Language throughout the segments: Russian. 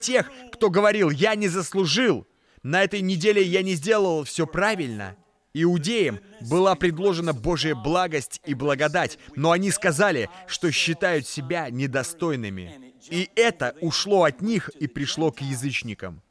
тех, кто говорил: «Я не заслужил, на этой неделе я не сделал все правильно». Иудеям была предложена Божья благость и благодать, но они сказали, что считают себя недостойными. И это ушло от них и пришло к язычникам.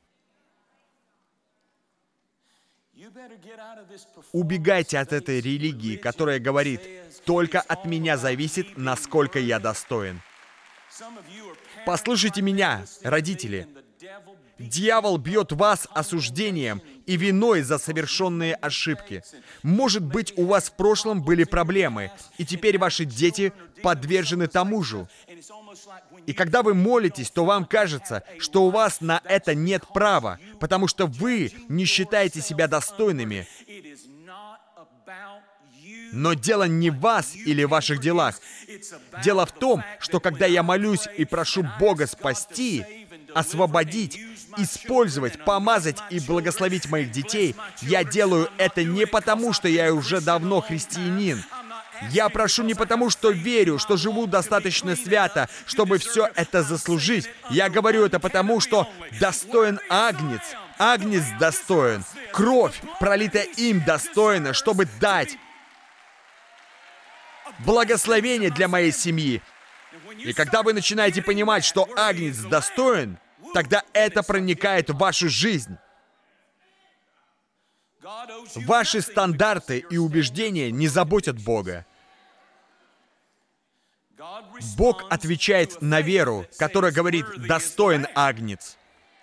Убегайте от этой религии, которая говорит: «Только от меня зависит, насколько я достоин». Послушайте меня, родители. Дьявол бьет вас осуждением и виной за совершенные ошибки. Может быть, у вас в прошлом были проблемы, и теперь ваши дети подвержены тому же. И когда вы молитесь, то вам кажется, что у вас на это нет права, потому что вы не считаете себя достойными. Но дело не в вас или в ваших делах. Дело в том, что когда я молюсь и прошу Бога спасти, освободить, использовать, помазать и благословить моих детей, я делаю это не потому, что я уже давно христианин. Я прошу не потому, что верю, что живу достаточно свято, чтобы все это заслужить. Я говорю это потому, что достоин Агнец. Агнец достоин. Кровь, пролитая им, достойна, чтобы дать благословение для моей семьи. И когда вы начинаете понимать, что Агнец достоин, тогда это проникает в вашу жизнь. Ваши стандарты и убеждения не заботят Бога. Бог отвечает на веру, которая говорит: «Достоин Агнец».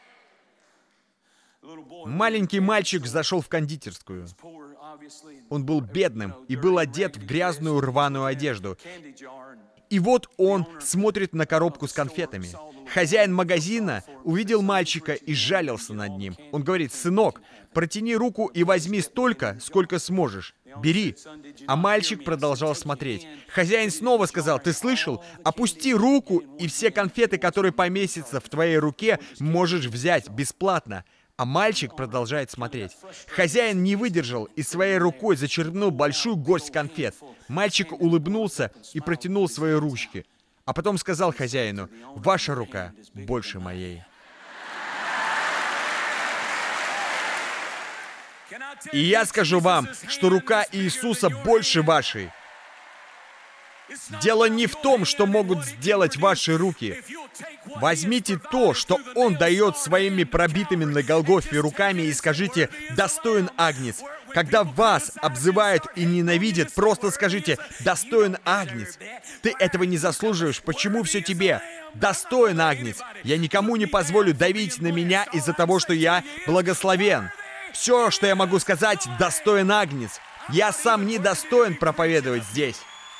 Маленький мальчик зашел в кондитерскую. Он был бедным и был одет в грязную рваную одежду. И вот он смотрит на коробку с конфетами. Хозяин магазина увидел мальчика и сжалился над ним. Он говорит: «Сынок, протяни руку и возьми столько, сколько сможешь. Бери». А мальчик продолжал смотреть. Хозяин снова сказал: «Ты слышал? Опусти руку, и все конфеты, которые поместятся в твоей руке, можешь взять бесплатно». А мальчик продолжает смотреть. Хозяин не выдержал и своей рукой зачерпнул большую горсть конфет. Мальчик улыбнулся и протянул свои ручки. А потом сказал хозяину: «Ваша рука больше моей». И я скажу вам, что рука Иисуса больше вашей. Дело не в том, что могут сделать ваши руки. Возьмите то, что Он дает своими пробитыми на Голгофе руками, и скажите: «Достоин Агнец». Когда вас обзывают и ненавидят, просто скажите: «Достоин Агнец». Ты этого не заслуживаешь, почему все тебе? Достоин Агнец. Я никому не позволю давить на меня из-за того, что я благословен. Все, что я могу сказать: «Достоин Агнец». Я сам не достоин проповедовать здесь.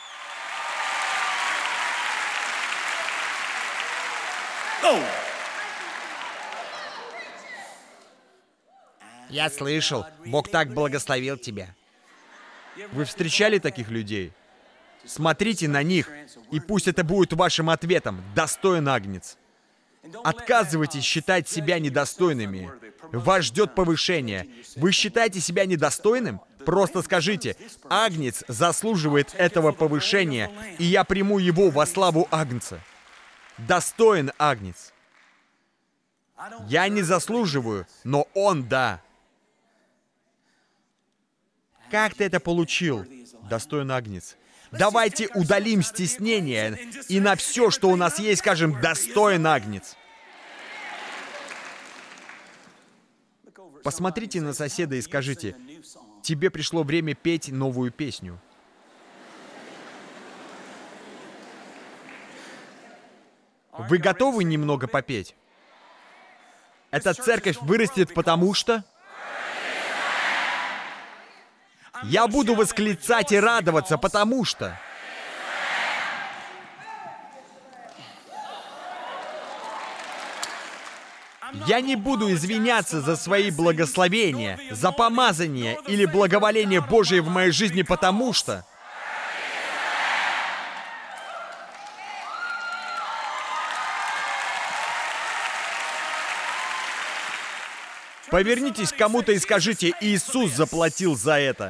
Я слышал, Бог так благословил тебя. Вы встречали таких людей? Смотрите на них, и пусть это будет вашим ответом: «Достоин Агнец». Отказывайтесь считать себя недостойными. Вас ждет повышение. Вы считаете себя недостойным? Просто скажите: «Агнец заслуживает этого повышения, и я приму его во славу Агнца». Достоин Агнец. Я не заслуживаю, но Он — да. Как ты это получил? Достоин Агнец. Давайте удалим стеснение и на все, что у нас есть, скажем: «Достоин Агнец». Посмотрите на соседа и скажите: «Тебе пришло время петь новую песню». Вы готовы немного попеть? Эта церковь вырастет, потому что... Я буду восклицать и радоваться, потому что... Я не буду извиняться за свои благословения, за помазание или благоволение Божие в моей жизни, потому что... Повернитесь к кому-то и скажите: «Иисус заплатил за это».